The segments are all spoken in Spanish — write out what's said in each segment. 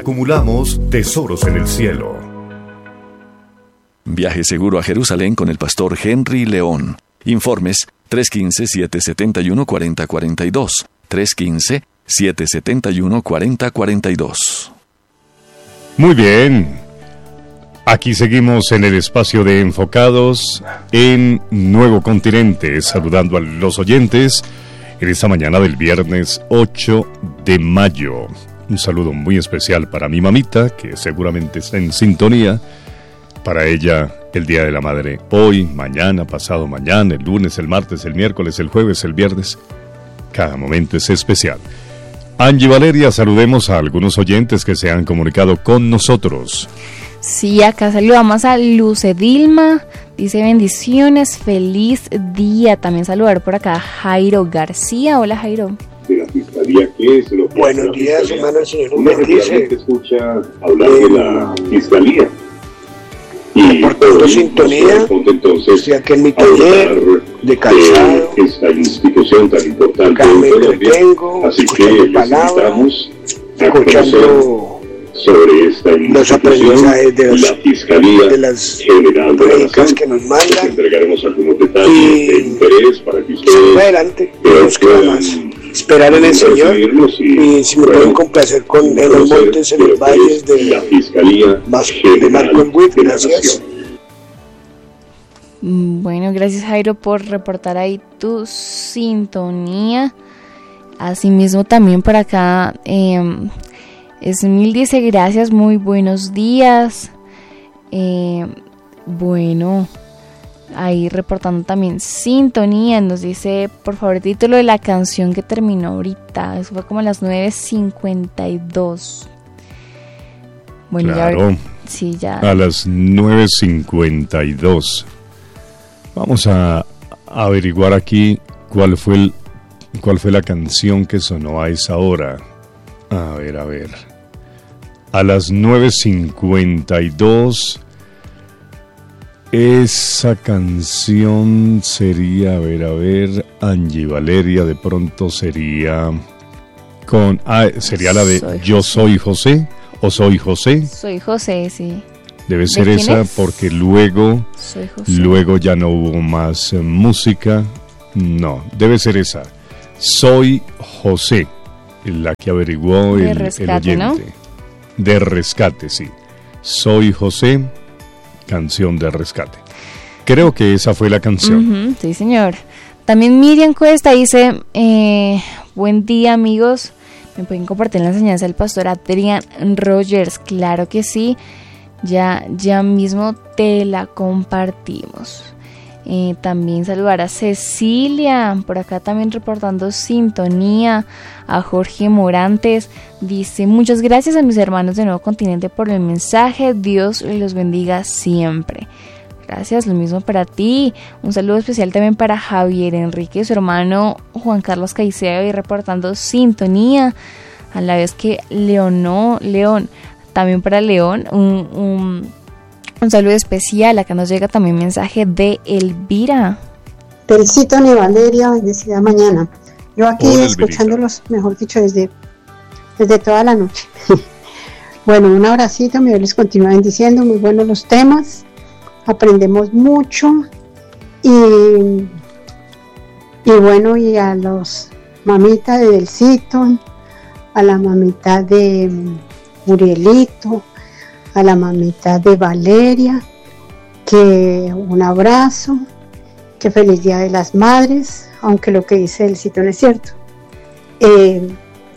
acumulamos tesoros en el cielo. Viaje seguro a Jerusalén con el pastor Henry León. Informes 315-771-4042. 315-771-4042. Muy bien. Aquí seguimos en el espacio de Enfocados en Nuevo Continente, saludando a los oyentes en esta mañana del viernes 8 de mayo. Un saludo muy especial para mi mamita, que seguramente está en sintonía. Para ella, el Día de la Madre, hoy, mañana, pasado mañana, el lunes, el martes, el miércoles, el jueves, el viernes. Cada momento es especial. Angie Valeria, saludemos a algunos oyentes que se han comunicado con nosotros. Sí, acá saludamos a Luce Dilma, dice bendiciones, feliz día. También saludar por acá a Jairo García. Hola, Jairo. De la Fiscalía, ¿qué es lo que buenos días, hermano, el Señor nos bendice. Escucha hablar de la Fiscalía. Y reportando sintonía, estoy aquí en mi taller de calzado, esta institución tan importante acá me entretengo, así que palabras, escuchando sobre esta los aprendizajes de las General de prédicas que nos mandan. Entregaremos algunos detalles de interés para que ustedes adelante, nos queda más esperar en el Señor, y si me pueden complacer con en los montes, en los valles de la Fiscalía de Marco Witt. Gracias. Bueno, gracias, Jairo, por reportar ahí tu sintonía. Asimismo también por acá Esmil dice gracias, muy buenos días. Bueno, ahí reportando también sintonía. Nos dice, por favor, el título de la canción que terminó ahorita. Eso fue como a las 9:52. Bueno, claro, ya, sí, ya. A las 9:52. Vamos a averiguar aquí cuál fue la canción que sonó a esa hora. A ver. A las 9:52. Esa canción sería, a ver, Angie Valeria, de pronto sería sería la de Yo Soy José, o Soy José. Soy José, sí. Debe ser esa, porque luego ya no hubo más música. No, debe ser esa. Soy José, la que averiguó el oyente. ¿No? De rescate, sí. Soy José, canción de rescate. Creo que esa fue la canción. Sí, señor. También Miriam Cuesta dice, buen día, amigos. ¿Me pueden compartir la enseñanza del pastor Adrián Rogers? Claro que sí. Ya mismo te la compartimos. También saludar a Cecilia, por acá también reportando sintonía, a Jorge Morantes, dice muchas gracias a mis hermanos de Nuevo Continente por el mensaje, Dios los bendiga siempre. Gracias, lo mismo para ti. Un saludo especial también para Javier Enrique, su hermano Juan Carlos Caicedo, y reportando sintonía, a la vez que León, también para León, un saludo especial. Acá nos llega también mensaje de Elvira. Felicito a Valeria, bendecida mañana. Yo aquí escuchándolos, mejor dicho, desde toda la noche. Bueno, un abracito, mi Dios les continúa bendiciendo, muy buenos los temas, aprendemos mucho y bueno, y a los mamitas de Delcito, a la mamita de Murielito, a la mamita de Valeria, que un abrazo, que feliz Día de las Madres, aunque lo que dice Delcito no es cierto. El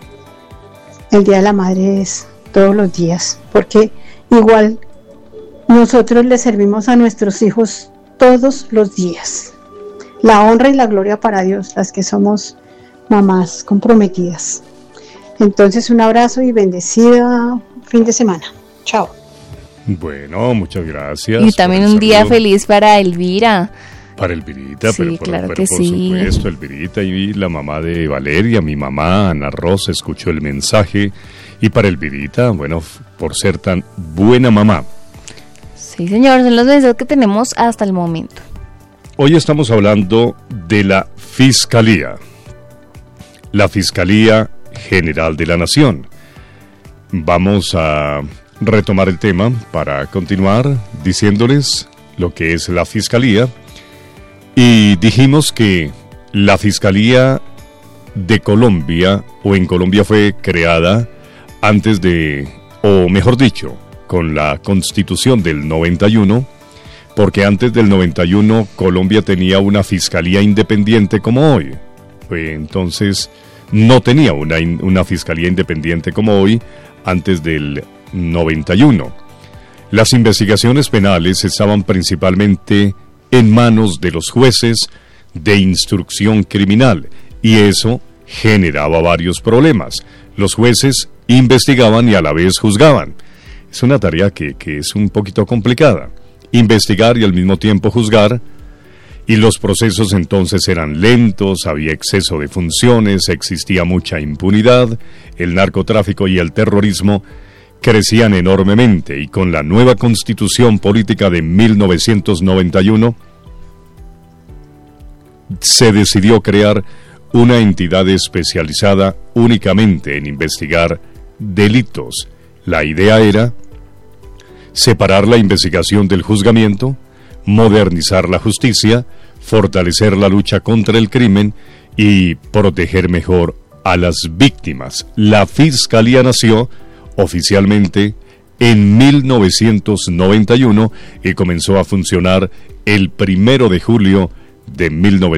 Día de la Madre es todos los días, porque igual nosotros le servimos a nuestros hijos todos los días. La honra y la gloria para Dios, las que somos mamás comprometidas. Entonces un abrazo y bendecida fin de semana. Chao. Bueno, muchas gracias. Y también un día feliz para Elvira. Para Elvirita, sí, pero por supuesto, Elvirita, y la mamá de Valeria, mi mamá, Ana Rosa, escuchó el mensaje. Y para Elvirita, bueno, por ser tan buena mamá. Sí, señor, son los deseos que tenemos hasta el momento. Hoy estamos hablando de la Fiscalía General de la Nación. vamos a retomar el tema para continuar diciéndoles lo que es la Fiscalía. Y dijimos que la Fiscalía de Colombia, o en Colombia, fue creada antes de, o mejor dicho, con la Constitución del 91, porque antes del 91 Colombia tenía una Fiscalía independiente como hoy. Entonces no tenía una Fiscalía independiente como hoy antes del 91. Las investigaciones penales estaban principalmente en manos de los jueces de instrucción criminal, y eso generaba varios problemas. Los jueces investigaban y a la vez juzgaban. Es una tarea que es un poquito complicada. Investigar y al mismo tiempo juzgar, y los procesos entonces eran lentos, había exceso de funciones, existía mucha impunidad, el narcotráfico y el terrorismo crecían enormemente, y con la nueva Constitución Política de 1991 se decidió crear una entidad especializada únicamente en investigar delitos. La idea era separar la investigación del juzgamiento, modernizar la justicia, fortalecer la lucha contra el crimen y proteger mejor a las víctimas. La Fiscalía nació oficialmente en 1991 y comenzó a funcionar el 1 de julio de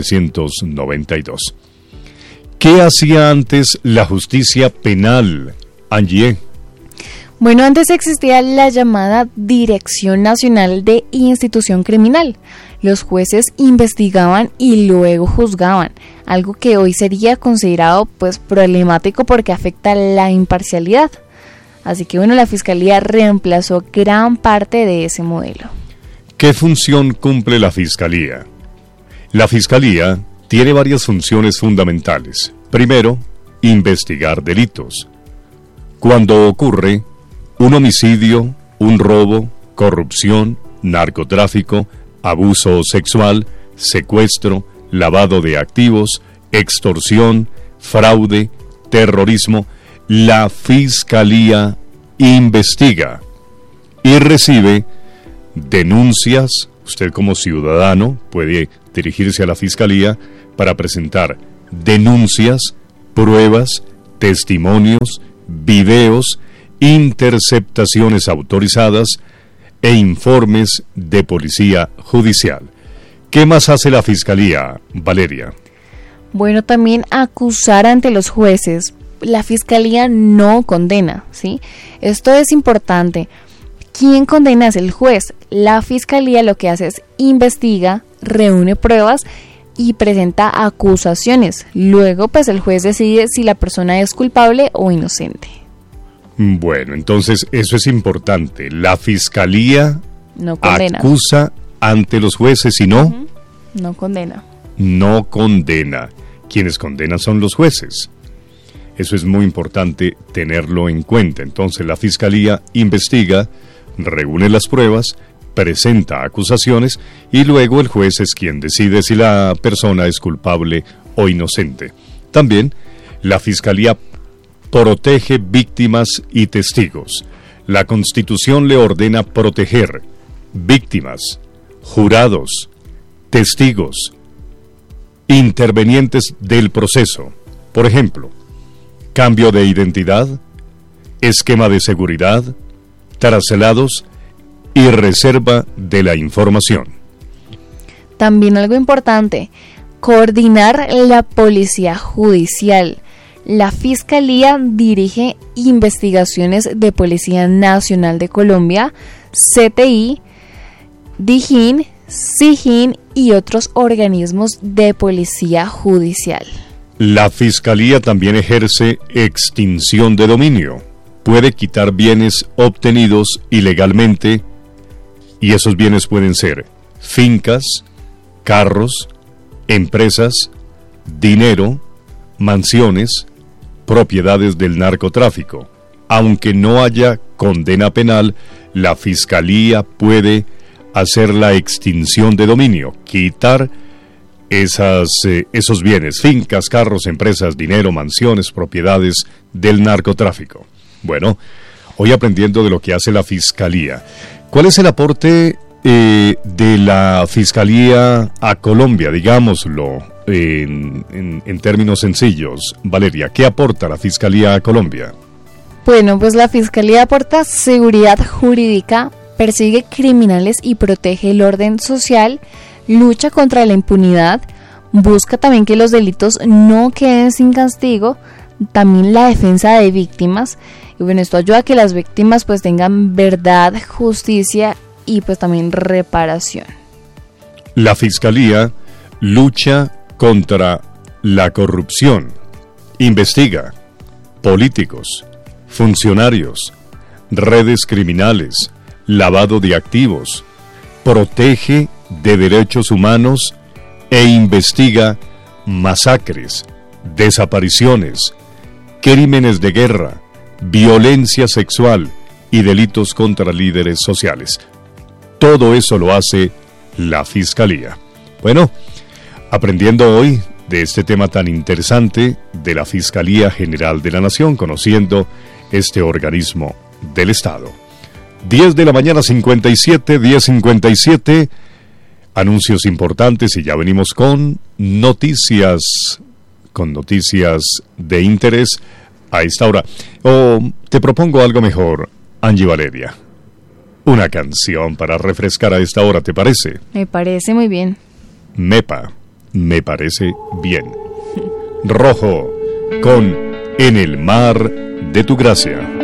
1992. ¿Qué hacía antes la justicia penal, Angie? Bueno, antes existía la llamada Dirección Nacional de Institución Criminal. Los jueces investigaban y luego juzgaban, algo que hoy sería considerado problemático porque afecta la imparcialidad. Así que la Fiscalía reemplazó gran parte de ese modelo. ¿Qué función cumple la Fiscalía? La Fiscalía tiene varias funciones fundamentales. Primero, investigar delitos. Cuando ocurre un homicidio, un robo, corrupción, narcotráfico, abuso sexual, secuestro, lavado de activos, extorsión, fraude, terrorismo, la Fiscalía investiga y recibe denuncias. Usted como ciudadano puede dirigirse a la Fiscalía para presentar denuncias, pruebas, testimonios, videos, interceptaciones autorizadas e informes de policía judicial. ¿Qué más hace la Fiscalía, Valeria? Bueno, también acusar ante los jueces. La Fiscalía no condena, ¿sí? Esto es importante. ¿Quién condena? Es el juez. La Fiscalía lo que hace es investiga, reúne pruebas y presenta acusaciones. Luego, el juez decide si la persona es culpable o inocente. Bueno, entonces eso es importante. La Fiscalía no condena, acusa ante los jueces y no... No condena. No condena. Quienes condenan son los jueces. Eso es muy importante tenerlo en cuenta. Entonces la Fiscalía investiga, reúne las pruebas, presenta acusaciones y luego el juez es quien decide si la persona es culpable o inocente. También la Fiscalía protege víctimas y testigos. La Constitución le ordena proteger víctimas, jurados, testigos, intervenientes del proceso. Por ejemplo, cambio de identidad, esquema de seguridad, traslados y reserva de la información. También algo importante, coordinar la policía judicial. La Fiscalía dirige investigaciones de Policía Nacional de Colombia, CTI, DIJÍN, SIJÍN y otros organismos de policía judicial. La Fiscalía también ejerce extinción de dominio. Puede quitar bienes obtenidos ilegalmente y esos bienes pueden ser fincas, carros, empresas, dinero, mansiones, propiedades del narcotráfico. Aunque no haya condena penal, la Fiscalía puede hacer la extinción de dominio, quitar esos bienes, fincas, carros, empresas, dinero, mansiones, propiedades del narcotráfico. Bueno, hoy aprendiendo de lo que hace la Fiscalía. ¿Cuál es el aporte de la Fiscalía a Colombia, digámoslo en términos sencillos? Valeria, ¿qué aporta la Fiscalía a Colombia? Bueno, pues la Fiscalía aporta seguridad jurídica, persigue criminales y protege el orden social, lucha contra la impunidad, busca también que los delitos no queden sin castigo, también la defensa de víctimas, y bueno, esto ayuda a que las víctimas pues tengan verdad, justicia y pues también reparación. La Fiscalía lucha contra la corrupción, investiga políticos, funcionarios, redes criminales, lavado de activos, protege de derechos humanos e investiga masacres, desapariciones, crímenes de guerra, violencia sexual y delitos contra líderes sociales. Todo eso lo hace la Fiscalía. Bueno, aprendiendo hoy de este tema tan interesante de la Fiscalía General de la Nación, conociendo este organismo del Estado. 10 de la mañana 57, 10:57, anuncios importantes y ya venimos con noticias de interés a esta hora. Te propongo algo mejor, Angie Valeria. Una canción para refrescar a esta hora, ¿te parece? Me parece muy bien. Mepa, me parece bien. Rojo, con En el mar de tu gracia.